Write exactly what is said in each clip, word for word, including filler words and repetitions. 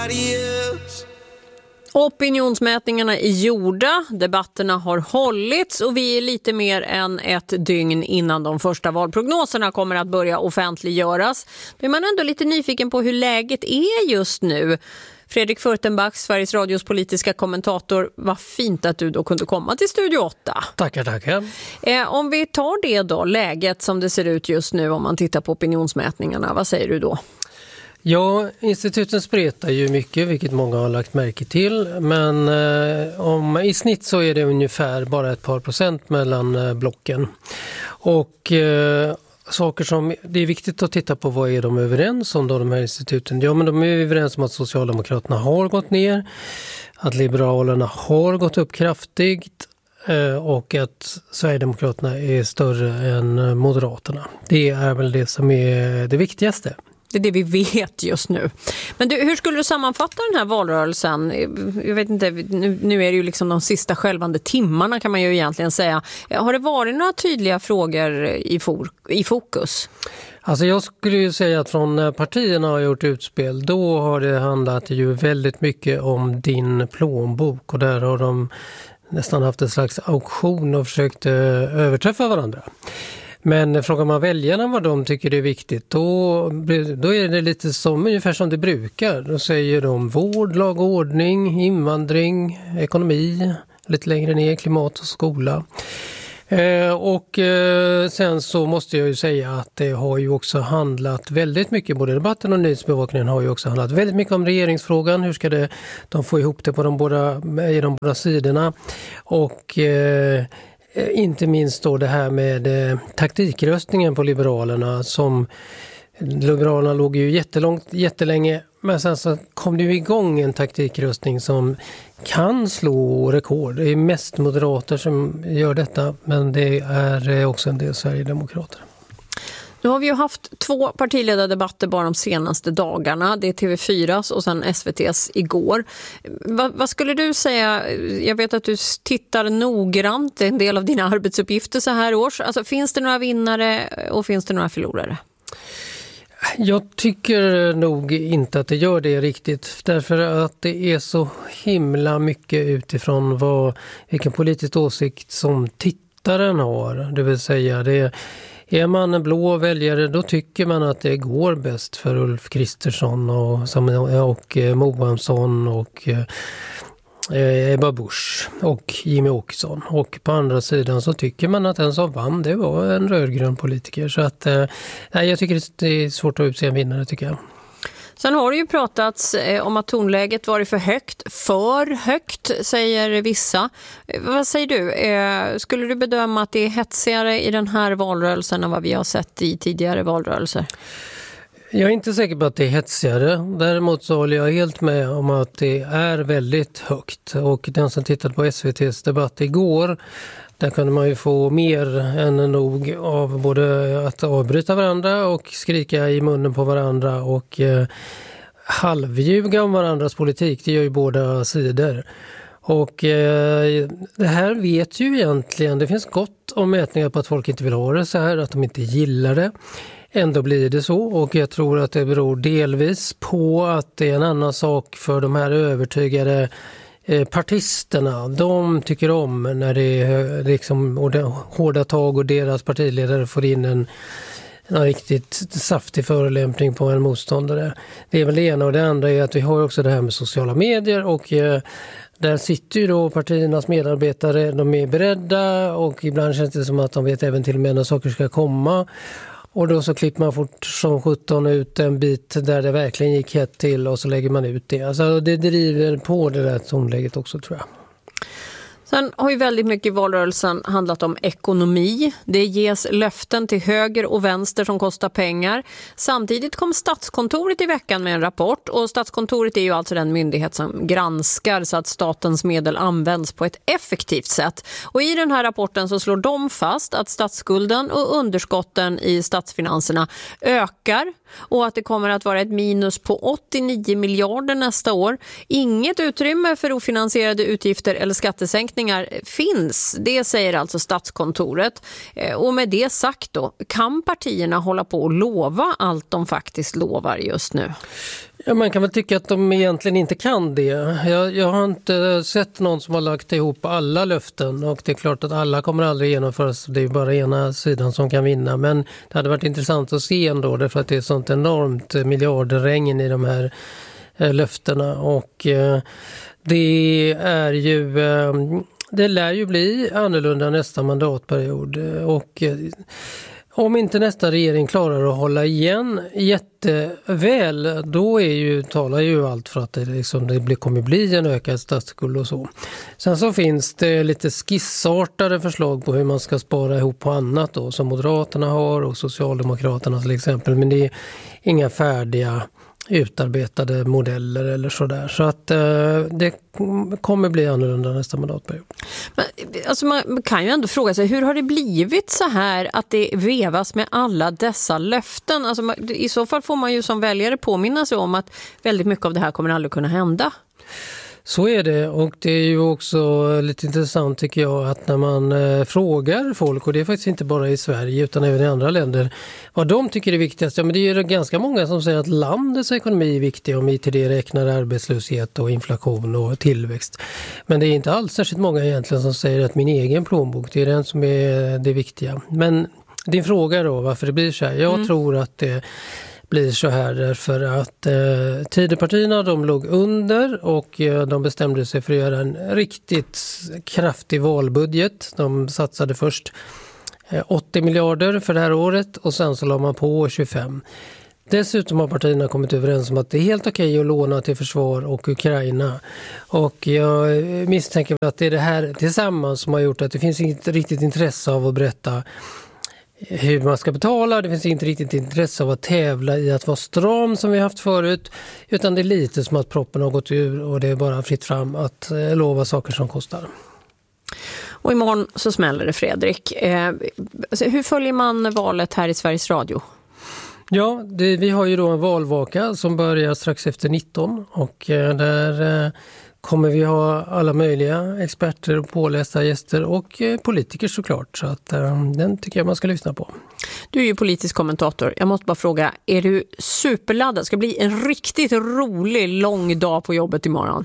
Opinionsmätningarna är gjorda, debatterna har hållits och vi är lite mer än ett dygn innan de första valprognoserna kommer att börja offentliggöras. Då är man ändå lite nyfiken på hur läget är just nu. Fredrik Furtenbach, Sveriges Radios politiska kommentator, vad fint att du då kunde komma till Studio åtta. Tackar, tackar. Eh, om vi tar det då, läget som det ser ut just nu om man tittar på opinionsmätningarna, vad säger du då? Ja, instituten spretar ju mycket, vilket många har lagt märke till. Men eh, om, i snitt så är det ungefär bara ett par procent mellan eh, blocken. Och eh, saker som det är viktigt att titta på, vad är de överens om då, de här instituten? Ja, men de är överens om att Socialdemokraterna har gått ner, att Liberalerna har gått upp kraftigt eh, och att Sverigedemokraterna är större än Moderaterna. Det är väl det som är det viktigaste. Det är det vi vet just nu. Men du, hur skulle du sammanfatta den här valrörelsen? Jag vet inte, nu, nu är det ju liksom de sista skälvande timmarna kan man ju egentligen säga. Har det varit några tydliga frågor i, for, i fokus? Alltså jag skulle ju säga att från när partierna har gjort utspel, då har det handlat ju väldigt mycket om din plånbok. Och där har de nästan haft en slags auktion och försökt överträffa varandra. Men frågar man väljarna vad de tycker det är viktigt, då, då är det lite som, ungefär som det brukar. Då säger de vård, lag och ordning, invandring, ekonomi, lite längre ner, klimat och skola. Eh, och eh, sen så måste jag ju säga att det har ju också handlat väldigt mycket, både debatten och nyhetsbevakningen har ju också handlat väldigt mycket om regeringsfrågan. Hur ska det, de få ihop det på de båda, i de båda sidorna? Och eh, inte minst då det här med eh, taktikröstningen på Liberalerna, som Liberalerna låg ju jättelångt, jättelänge, men sen så kom det ju igång en taktikröstning som kan slå rekord. Det är mest moderater som gör detta, men det är också en del Sverigedemokrater. Nu har vi ju haft två partiledardebatter bara de senaste dagarna. Det är T V fyras och sen S V T:s igår. Va, vad skulle du säga? Jag vet att du tittar noggrant. Det är en del av dina arbetsuppgifter så här års. Alltså, finns det några vinnare och finns det några förlorare? Jag tycker nog inte att det gör det riktigt. Därför att det är så himla mycket utifrån vad, vilken politisk åsikt som tittaren har. Det vill säga det är Är man en blå väljare, då tycker man att det går bäst för Ulf Kristersson och, och Mohamsson och eh, Ebba Busch och Jimmy Åkesson. Och på andra sidan så tycker man att den som vann, det var en rödgrön politiker. Så att, eh, jag tycker det är svårt att utse en vinnare, tycker jag. Sen har det ju pratats om att tonläget varit för högt. För högt, säger vissa. Vad säger du? Skulle du bedöma att det är hetsigare i den här valrörelsen än vad vi har sett i tidigare valrörelser? Jag är inte säker på att det är hetsigare. Däremot så håller jag helt med om att det är väldigt högt. Och den som tittade på S V T:s debatt igår, där kunde man ju få mer än nog av både att avbryta varandra och skrika i munnen på varandra och eh, halvljuga om varandras politik. Det gör ju båda sidor. Och eh, det här vet ju egentligen, det finns gott om mätningar på att folk inte vill ha det så här, att de inte gillar det. Ändå blir det så, och jag tror att det beror delvis på att det är en annan sak för de här övertygade partisterna. De tycker om när det är liksom hårda tag och deras partiledare får in en, en riktigt saftig förolämpning på en motståndare. Det är väl det ena, och det andra är att vi har också det här med sociala medier, och eh, där sitter ju då partiernas medarbetare, de är beredda och ibland känns det som att de vet även till och med när saker ska komma. Och då så klipper man fort som sjutton ut en bit där det verkligen gick hett till, och så lägger man ut det. Alltså det driver på det där tonläget också, tror jag. Sen har ju väldigt mycket i valrörelsen handlat om ekonomi. Det ges löften till höger och vänster som kostar pengar. Samtidigt kom Statskontoret i veckan med en rapport. Och Statskontoret är ju alltså den myndighet som granskar så att statens medel används på ett effektivt sätt. Och i den här rapporten så slår de fast att statsskulden och underskotten i statsfinanserna ökar. Och att det kommer att vara ett minus på åttionio miljarder nästa år. Inget utrymme för ofinansierade utgifter eller skattesänkningar finns. Det säger alltså Statskontoret. Och med det sagt då, kan partierna hålla på att lova allt de faktiskt lovar just nu? Ja, man kan väl tycka att de egentligen inte kan det. Jag, jag har inte sett någon som har lagt ihop alla löften och det är klart att alla kommer aldrig genomföras. Det är bara ena sidan som kan vinna, men det hade varit intressant att se ändå därför att det är sånt enormt miljardregn i de här eh, löftena och eh, det är ju eh, det lär ju bli annorlunda nästa mandatperiod och eh, om inte nästa regering klarar att hålla igen jätteväl, då är ju, talar ju allt för att det, liksom, det blir, kommer bli en ökad statsskuld och så. Sen så finns det lite skissartade förslag på hur man ska spara ihop på annat då, som Moderaterna har och Socialdemokraterna till exempel. Men det är inga färdiga utarbetade modeller eller sådär. Så att eh, det kommer bli annorlunda nästa mandatperiod. Men, alltså man kan ju ändå fråga sig, hur har det blivit så här att det vevas med alla dessa löften? Alltså man, i så fall får man ju som väljare påminna sig om att väldigt mycket av det här kommer aldrig kunna hända. Så är det och det är ju också lite intressant tycker jag att när man eh, frågar folk, och det är faktiskt inte bara i Sverige utan även i andra länder, vad de tycker är viktigast. Ja, men det är ju ganska många som säger att landets ekonomi är viktig om vi till det räknar arbetslöshet och inflation och tillväxt. Men det är inte alls särskilt många egentligen som säger att min egen plånbok, det är den som är det viktiga. Men din fråga då, varför det blir så här? Jag mm. tror att det blir så här därför att eh, Tidöpartierna de låg under och eh, de bestämde sig för att göra en riktigt kraftig valbudget. De satsade först eh, åttio miljarder för det här året och sen så la man på tjugofem. Dessutom har partierna kommit överens om att det är helt okej att låna till försvar och Ukraina. Och jag misstänker att det är det här tillsammans som har gjort att det finns inte riktigt intresse av att berätta hur man ska betala. Det finns inte riktigt intresse av att tävla i att vara stram som vi haft förut, utan det är lite som att proppen har gått ur och det är bara fritt fram att eh, lova saker som kostar. Och imorgon så smäller det, Fredrik. Eh, alltså, hur följer man valet här i Sveriges Radio? Ja, det, vi har ju då en valvaka som börjar strax efter nitton och eh, där eh, kommer vi ha alla möjliga experter och pålästa gäster och eh, politiker såklart. Så att, eh, den tycker jag man ska lyssna på. Du är ju politisk kommentator. Jag måste bara fråga, är du superladdad? Ska det bli en riktigt rolig, lång dag på jobbet imorgon?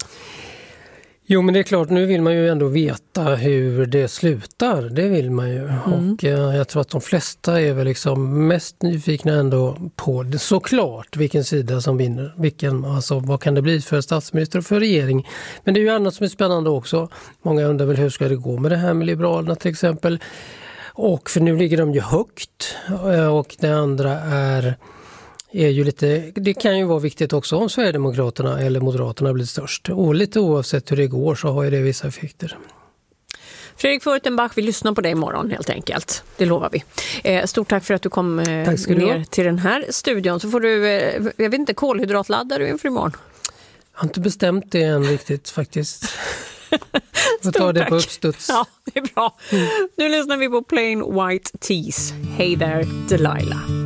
Jo, men det är klart, nu vill man ju ändå veta hur det slutar. Det vill man ju. Mm. Och eh, jag tror att de flesta är väl liksom mest nyfikna ändå på det. Såklart vilken sida som vinner. Vilken, alltså, vad kan det bli för statsminister och för regering? Men det är ju annat som är spännande också. Många undrar väl hur ska det gå med det här med Liberalerna till exempel. Och för nu ligger de ju högt. Och det andra är... är ju lite, det kan ju vara viktigt också om Sverigedemokraterna eller Moderaterna blir störst. Och lite oavsett hur det går så har ju det vissa effekter. Fredrik Furtenbach, vi lyssnar på dig imorgon helt enkelt. Det lovar vi. Eh, stort tack för att du kom eh, ner till den här studion. Så får du, eh, jag vet inte, kolhydratladdar du inför imorgon? Jag har inte bestämt det än riktigt faktiskt. Jag tar det på uppstuds. Ja, det är bra. Mm. Nu lyssnar vi på Plain White Tees. Hey there, Delilah.